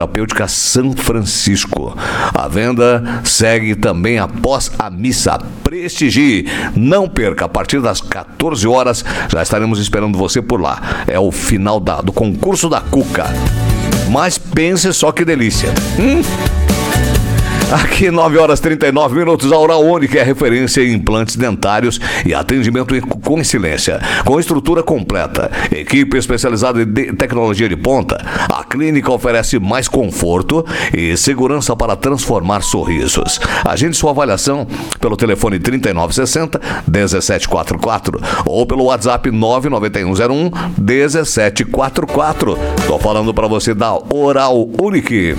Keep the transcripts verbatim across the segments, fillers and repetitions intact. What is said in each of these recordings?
Terapêutica São Francisco. A venda segue também após a missa. Prestigie, não perca, a partir das quatorze horas já estaremos esperando você por lá. É o final da, do concurso da Cuca. Mas pense só que delícia. Hum? Aqui, nove horas e trinta e nove minutos, a Oral Unique é referência em implantes dentários e atendimento com excelência, com estrutura completa, equipe especializada em tecnologia de ponta. A clínica oferece mais conforto e segurança para transformar sorrisos. Agende sua avaliação pelo telefone trinta e nove sessenta, dezessete quarenta e quatro ou pelo WhatsApp nove nove um zero um, dezessete quarenta e quatro. Tô falando para você da Oral Unique.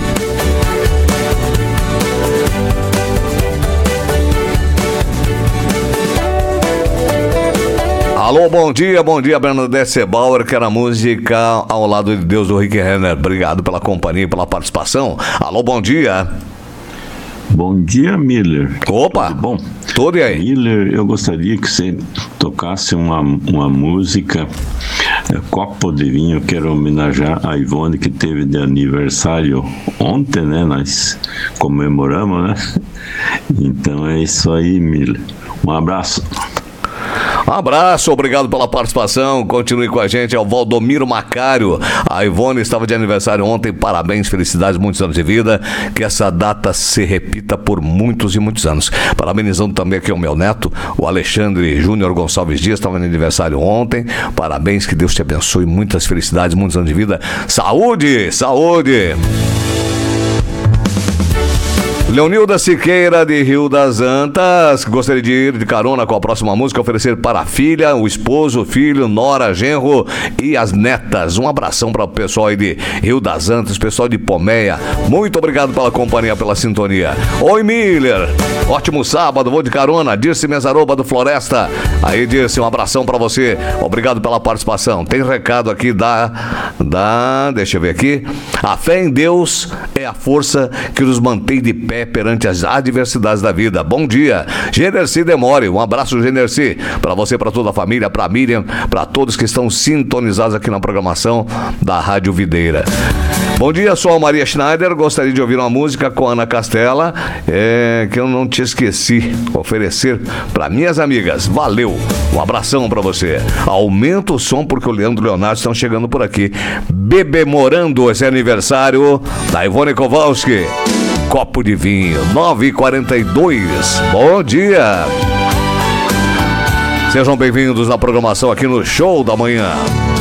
Alô, bom dia, bom dia, Bernadette Sebauer, que era a música Ao Lado de Deus do Rick Renner. Obrigado pela companhia e pela participação. Alô, bom dia. Bom dia, Miller. Opa, tudo bom? Tudo e aí? Miller, eu gostaria que você tocasse uma, uma música, é, Copo de Vinho. Eu quero homenagear a Ivone, que teve de aniversário ontem, né? Nós comemoramos, né? Então é isso aí, Miller. Um abraço. Um abraço, obrigado pela participação. Continue com a gente, é o Valdomiro Macário. A Ivone estava de aniversário ontem. Parabéns, felicidades, muitos anos de vida. Que essa data se repita por muitos e muitos anos. Parabenizando também aqui o meu neto, o Alexandre Júnior Gonçalves Dias, estava de aniversário ontem. Parabéns, que Deus te abençoe. Muitas felicidades, muitos anos de vida. Saúde, saúde. Leonilda Siqueira, de Rio das Antas, gostaria de ir de carona com a próxima música, oferecer para a filha, o esposo, o filho, nora, genro e as netas. Um abração para o pessoal aí de Rio das Antas, pessoal de Pomeia. Muito obrigado pela companhia, pela sintonia. Oi, Miller. Ótimo sábado, vou de carona. Dirce Mesaroba do Floresta. Aí, Dirce, um abração para você. Obrigado pela participação. Tem recado aqui da, da... Deixa eu ver aqui. A fé em Deus é a força que nos mantém de pé perante as adversidades da vida. Bom dia, Generci Demore. Um abraço, Generci, para você, para toda a família, para Miriam, para todos que estão sintonizados aqui na programação da Rádio Videira. Bom dia, sou a Maria Schneider. Gostaria de ouvir uma música com a Ana Castela, é, que eu não te esqueci, oferecer para minhas amigas. Valeu, um abração para você. Aumenta o som porque o Leandro e o Leonardo estão chegando por aqui. Bebemorando esse aniversário da Ivone Kowalski. Copo de Vinho, nove e quarenta e dois. Bom dia. Sejam bem-vindos na programação aqui no Show da Manhã.